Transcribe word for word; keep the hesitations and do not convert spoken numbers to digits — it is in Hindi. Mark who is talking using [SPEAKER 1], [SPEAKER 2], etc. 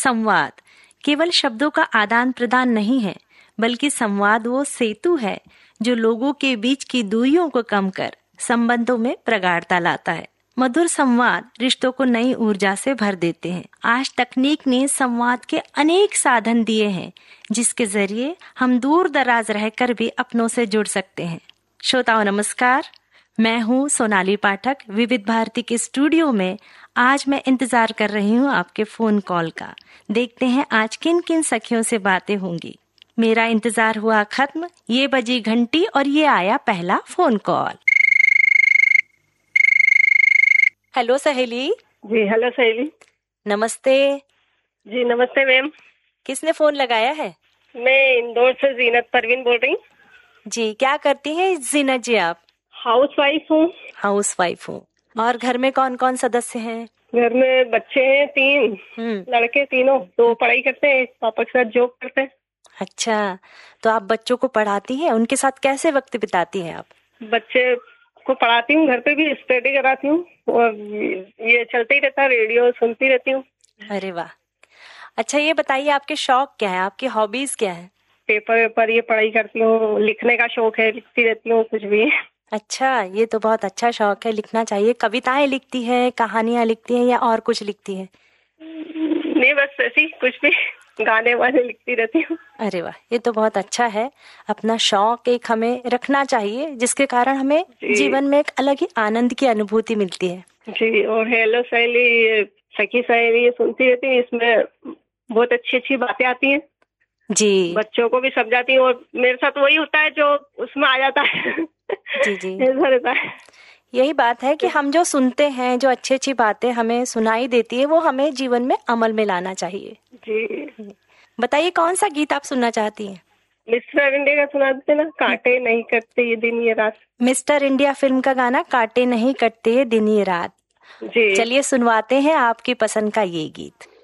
[SPEAKER 1] संवाद केवल शब्दों का आदान प्रदान नहीं है, बल्कि संवाद वो सेतु है जो लोगों के बीच की दूरियों को कम कर संबंधों में प्रगाढ़ता लाता है। मधुर संवाद रिश्तों को नई ऊर्जा से भर देते हैं। आज तकनीक ने संवाद के अनेक साधन दिए हैं, जिसके जरिए हम दूर दराज रहकर भी अपनों से जुड़ सकते हैं। श्रोताओं नमस्कार, मैं हूँ सोनाली पाठक। विविध भारती के स्टूडियो में आज मैं इंतजार कर रही हूँ आपके फोन कॉल का। देखते हैं आज किन किन सखियों से बातें होंगी। मेरा इंतजार हुआ खत्म, ये बजी घंटी और ये आया पहला फोन कॉल। हेलो सहेली।
[SPEAKER 2] जी हेलो सहेली।
[SPEAKER 1] नमस्ते।
[SPEAKER 2] जी नमस्ते मैम।
[SPEAKER 1] किसने फोन लगाया है?
[SPEAKER 2] मैं इंदौर से जीनत परवीन बोल रही हूँ।
[SPEAKER 1] जी, क्या करती हैं जीनत जी आप?
[SPEAKER 2] हाउस वाइफ हूँ।
[SPEAKER 1] हाउस वाइफ हूँ। और घर में कौन कौन सदस्य हैं?
[SPEAKER 2] घर में बच्चे हैं तीन, लड़के तीनों, दो पढ़ाई करते हैं, पापा के साथ जॉब करते हैं।
[SPEAKER 1] अच्छा, तो आप बच्चों को पढ़ाती हैं, उनके साथ कैसे वक्त बिताती हैं आप?
[SPEAKER 2] बच्चे को पढ़ाती हूँ, घर पे भी स्टडी कराती हूँ और ये चलते ही रहता है, रेडियो सुनती रहती हूँ।
[SPEAKER 1] अरे वाह। अच्छा, ये बताइए आपके शौक क्या है, आपकी हॉबीज क्या है?
[SPEAKER 2] पेपर वेपर ये पढ़ाई करती हूँ, लिखने का शौक है, लिखती रहती हूँ कुछ भी।
[SPEAKER 1] अच्छा, ये तो बहुत अच्छा शौक है, लिखना चाहिए। कविताएं लिखती है, कहानियां लिखती है या और कुछ लिखती है?
[SPEAKER 2] नहीं, बस ऐसी कुछ भी गाने वाने लिखती रहती हूँ।
[SPEAKER 1] अरे वाह, ये तो बहुत अच्छा है। अपना शौक एक हमें रखना चाहिए, जिसके कारण हमें जीवन में एक अलग ही आनंद की अनुभूति मिलती है।
[SPEAKER 2] जी, और हेलो सहेली, सखी सहेली ये सुनती रहती है, इसमें बहुत अच्छी अच्छी बातें आती हैं
[SPEAKER 1] जी।
[SPEAKER 2] बच्चों को भी समझाती हूँ और मेरे साथ वही होता है जो उसमें आ जाता है।
[SPEAKER 1] जी जी,
[SPEAKER 2] ऐसा रहता है।
[SPEAKER 1] यही बात है कि हम जो सुनते हैं, जो अच्छी अच्छी बातें हमें सुनाई देती है, वो हमें जीवन में अमल में लाना चाहिए।
[SPEAKER 2] जी,
[SPEAKER 1] बताइए कौन सा गीत आप सुनना चाहती हैं?
[SPEAKER 2] मिस्टर इंडिया का सुना देते ना, कांटे नहीं कटते ये दिन ये रात।
[SPEAKER 1] मिस्टर इंडिया फिल्म का गाना कांटे नहीं कटते ये दिन ये रात।
[SPEAKER 2] जी,
[SPEAKER 1] चलिए सुनवाते हैं आपकी पसंद का ये गीत।